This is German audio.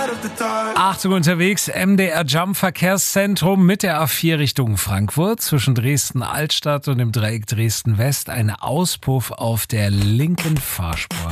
Achtung unterwegs, MDR Jump Verkehrszentrum mit der A4 Richtung Frankfurt zwischen Dresden Altstadt und dem Dreieck Dresden West. Ein Auspuff auf der linken Fahrspur.